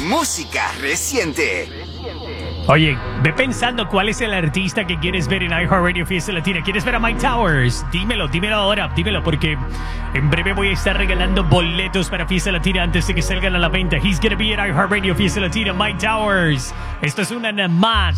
música reciente. Oye, ve pensando cuál es el artista que quieres ver en iHeartRadio Fiesta Latina. ¿Quieres ver a Mike Towers? Dímelo ahora, porque en breve voy a estar regalando boletos para Fiesta Latina antes de que salgan a la venta. He's gonna be at iHeartRadio Fiesta Latina, Mike Towers. Esto es una nada más.